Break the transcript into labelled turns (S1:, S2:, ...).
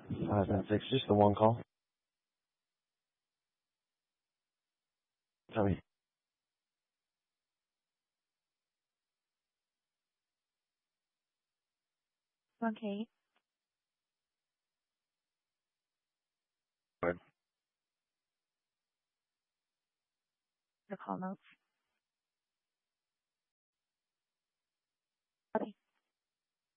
S1: 596, just the one call. Tell me.
S2: Okay.
S1: Good.
S2: The call notes.